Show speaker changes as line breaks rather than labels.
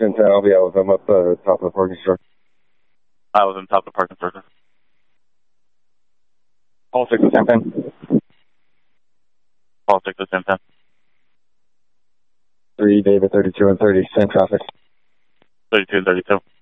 10, I'll be out with them up top of the parking structure.
I was in top of the parking structure.
All 6 to 10.
All 6 to 10.
3, David, 32 and 30, same traffic.
32 and 32.